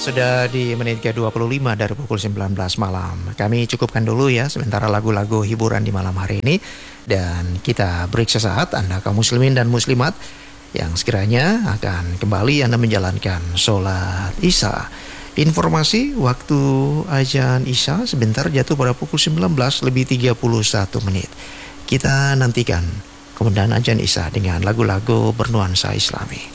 Sudah di menit ke-25 dari pukul 19 malam. Kami cukupkan dulu ya sementara lagu-lagu hiburan di malam hari ini. Dan kita break sesaat, Anda kaum muslimin dan muslimat yang sekiranya akan kembali Anda menjalankan sholat Isya. Informasi waktu azan Isya sebentar jatuh pada pukul 19 lebih 31 menit. Kita nantikan kemudian azan Isya dengan lagu-lagu bernuansa Islami.